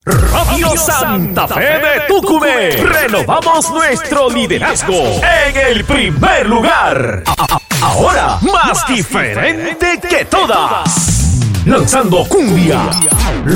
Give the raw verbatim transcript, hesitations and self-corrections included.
Radio Santa Fe de Tucumé. Renovamos nuestro liderazgo en el primer lugar. Ahora más diferente que todas. Lanzando cumbia.